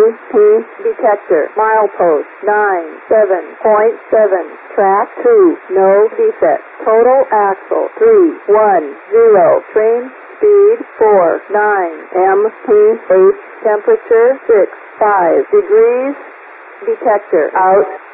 MP detector. Milepost 97.7. Track 2. No defect. Total axle 310. Train speed 49 mph. Temperature 65 degrees. Detector out.